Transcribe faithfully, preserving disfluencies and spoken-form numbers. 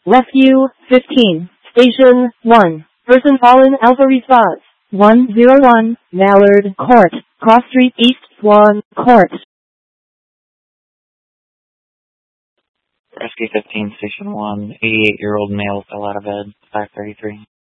Rescue fifteen. Station one. Person fallen Alpha response. one zero one. Mallard Court. Cross Street East Swan Court. Rescue fifteen, Station one. eighty-eight-year-old male fell out of bed. five thirty-three.